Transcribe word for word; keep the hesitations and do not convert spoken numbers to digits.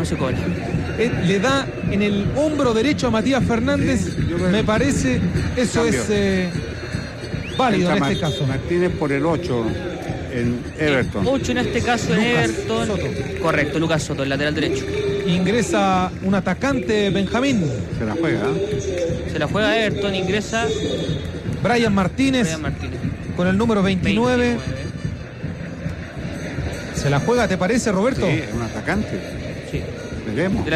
no se cobra. Eh, le da en el hombro derecho a Matías Fernández, Sí, yo creo me que- parece, eso Cambio. es eh, válido en Entra este Ma- caso. Martínez por el ocho en Everton. ocho en este caso en Lucas Everton. Soto. Correcto, Lucas Soto, el lateral derecho. Ingresa un atacante, Benjamín, Se la juega, ¿eh? Se la juega Everton, ingresa Brian Martínez, Brian Martínez. con el número veintinueve. veintinueve. ¿Se la juega, te parece, Roberto? Sí, es un atacante. Sí. Veremos.